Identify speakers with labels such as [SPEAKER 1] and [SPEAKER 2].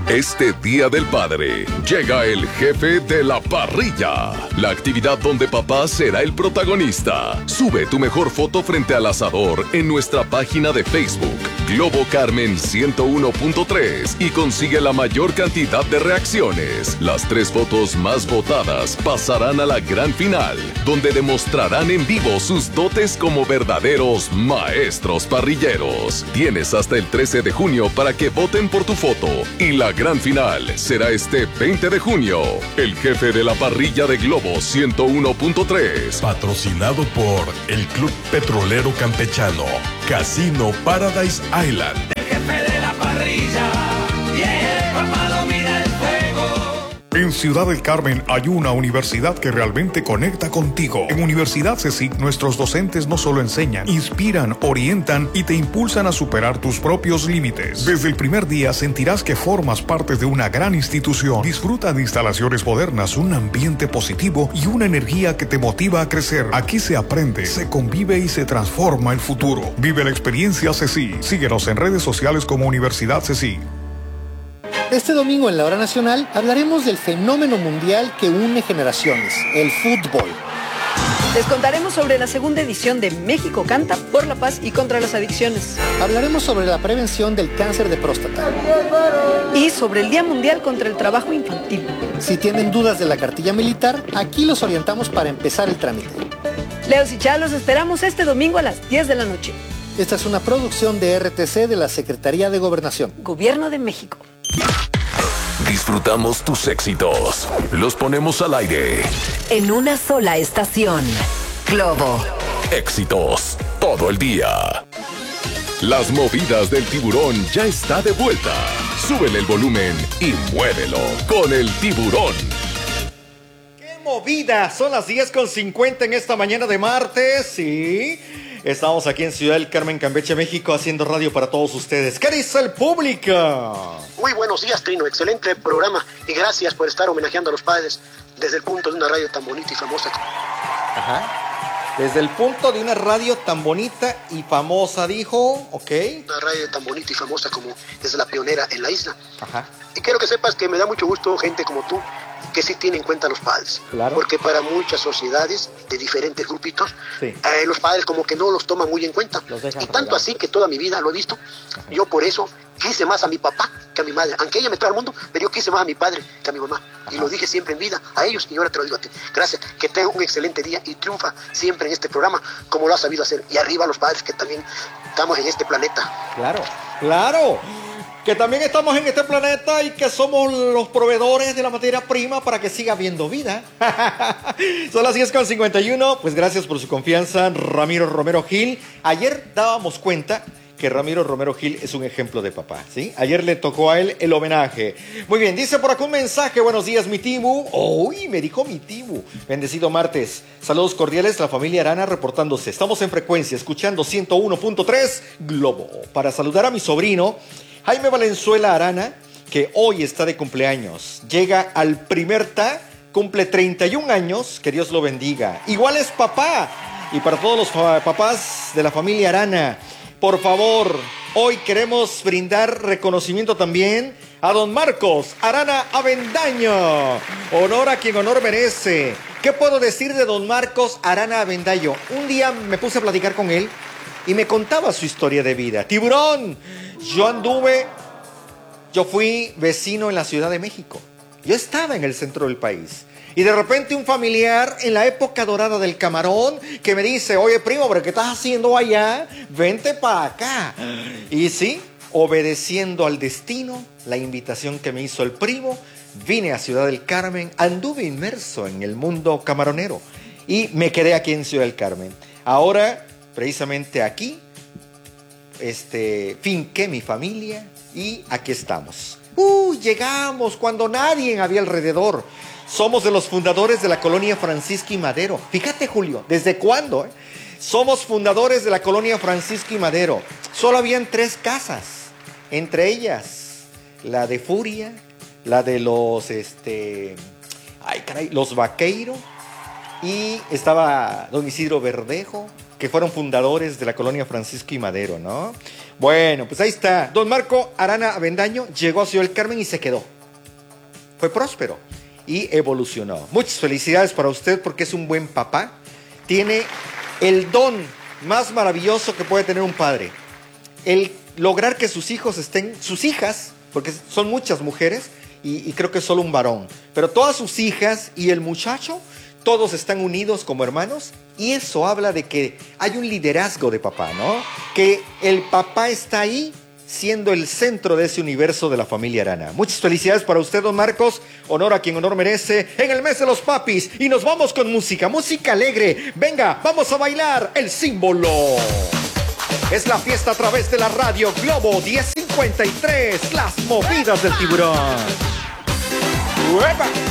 [SPEAKER 1] Este Día del Padre, llega el jefe de la parrilla. La actividad donde papá será el protagonista. Sube tu mejor foto frente al asador en nuestra página de Facebook, Globo Carmen 101.3, y consigue la mayor cantidad de reacciones. Las 3 fotos más votadas pasarán a la gran final, donde demostrarán en vivo sus dotes como verdaderos maestros parrilleros. Tienes hasta el 13 de junio para que voten por tu foto, y la gran final será este 20 de junio. El jefe de la parrilla de Globo 101.3.
[SPEAKER 2] Patrocinado por el Club Petrolero Campechano, Casino Paradise Island.
[SPEAKER 3] El jefe de la parrilla, yeah, papá domina el fuego.
[SPEAKER 4] En Ciudad del Carmen hay una universidad que realmente conecta contigo. En Universidad CECIC, nuestros docentes no solo enseñan, inspiran, orientan y te impulsan a superar tus propios límites. Desde el primer día sentirás que formas parte de una gran institución. Disfruta de instalaciones modernas, un ambiente positivo y una energía que te motiva a crecer. Aquí se aprende, se convive y se transforma el futuro. Vive la experiencia CECIC. Síguenos en redes sociales como Universidad CECIC.
[SPEAKER 5] Este domingo en la Hora Nacional hablaremos del fenómeno mundial que une generaciones, el fútbol.
[SPEAKER 6] Les contaremos sobre la segunda edición de México Canta por la Paz y contra las Adicciones.
[SPEAKER 5] Hablaremos sobre la prevención del cáncer de próstata.
[SPEAKER 6] Y sobre el Día Mundial contra el Trabajo Infantil.
[SPEAKER 5] Si tienen dudas de la cartilla militar, aquí los orientamos para empezar el trámite.
[SPEAKER 6] Leos y Chá, los esperamos este domingo a las 10 de la noche.
[SPEAKER 5] Esta es una producción de RTC de la Secretaría de Gobernación.
[SPEAKER 6] Gobierno de México.
[SPEAKER 1] Disfrutamos tus éxitos. Los ponemos al aire.
[SPEAKER 7] En una sola estación. Globo.
[SPEAKER 1] Éxitos todo el día. Las movidas del tiburón ya está de vuelta. Súbele el volumen y muévelo con el tiburón.
[SPEAKER 8] ¡Qué movida! Son las 10:50 en esta mañana de martes, sí. Estamos aquí en Ciudad del Carmen, Campeche, México, haciendo radio para todos ustedes. ¿Qué dice el público?
[SPEAKER 9] Muy buenos días, Trino. Excelente programa y gracias por estar homenajeando a los padres desde el punto de una radio tan bonita y famosa.
[SPEAKER 8] Ajá. Desde el punto de una radio tan bonita y famosa, dijo, ok.
[SPEAKER 9] Una radio tan bonita y famosa como es la pionera en la isla.
[SPEAKER 8] Ajá.
[SPEAKER 9] Y quiero que sepas que me da mucho gusto gente como tú que sí tiene en cuenta a los padres.
[SPEAKER 8] Claro.
[SPEAKER 9] Porque para muchas sociedades de diferentes grupitos,
[SPEAKER 8] sí,
[SPEAKER 9] los padres como que no los toman muy en cuenta. Y tanto así que toda mi vida lo he visto. Ajá. Yo por eso quise más a mi papá que a mi madre. Aunque ella me trajo al mundo, pero yo quise más a mi padre que a mi mamá. Ajá. Y lo dije siempre en vida a ellos y ahora te lo digo a ti. Gracias, que tengan un excelente día y triunfa siempre en este programa como lo has sabido hacer. Y arriba los padres que también estamos en este planeta.
[SPEAKER 8] Claro, claro. Que también estamos en este planeta y que somos los proveedores de la materia prima para que siga habiendo vida. Son las 10:51. Pues gracias por su confianza, Ramiro Romero Gil. Ayer dábamos cuenta que Ramiro Romero Gil es un ejemplo de papá, ¿sí? Ayer le tocó a él el homenaje. Muy bien, dice por acá un mensaje. Buenos días, mi tibu. Uy, me dijo mi tibu. Bendecido martes. Saludos cordiales, la familia Arana reportándose. Estamos en frecuencia, escuchando 101.3 Globo. Para saludar a mi sobrino Jaime Valenzuela Arana, que hoy está de cumpleaños. Llega al primer TA, cumple 31 años, que Dios lo bendiga. Igual es papá. Y para todos los papás de la familia Arana, por favor, hoy queremos brindar reconocimiento también a don Marcos Arana Avendaño. Honor a quien honor merece. ¿Qué puedo decir de don Marcos Arana Avendaño? Un día me puse a platicar con él y me contaba su historia de vida. Tiburón, yo fui vecino en la Ciudad de México. Yo estaba en el centro del país. Y de repente un familiar en la época dorada del camarón que me dice, oye primo, ¿pero qué estás haciendo allá? Vente para acá. Y sí, obedeciendo al destino, la invitación que me hizo el primo, vine a Ciudad del Carmen, anduve inmerso en el mundo camaronero y me quedé aquí en Ciudad del Carmen. Ahora, precisamente aquí, finqué mi familia y aquí estamos. Llegamos cuando nadie había alrededor. Somos de los fundadores de la colonia Francisco y Madero. Fíjate, Julio, ¿desde cuándo? Somos fundadores de la colonia Francisco y Madero. Solo habían 3 casas, entre ellas la de Furia, la de los, los Vaqueiro, y estaba don Isidro Verdejo, que fueron fundadores de la colonia Francisco y Madero, ¿no? Bueno, pues ahí está. Don Marco Arana Avendaño llegó a Ciudad del Carmen y se quedó. Fue próspero y evolucionó. Muchas felicidades para usted porque es un buen papá. Tiene el don más maravilloso que puede tener un padre. El lograr que sus hijos estén, sus hijas, porque son muchas mujeres y creo que es solo un varón, pero todas sus hijas y el muchacho, todos están unidos como hermanos y eso habla de que hay un liderazgo de papá, ¿no? Que el papá está ahí siendo el centro de ese universo de la familia Arana. Muchas felicidades para usted, don Marcos. Honor a quien honor merece en el mes de los papis. Y nos vamos con música alegre. Venga, vamos a bailar el símbolo. Es la fiesta a través de la radio Globo 1053, las movidas del tiburón. ¡Uepa!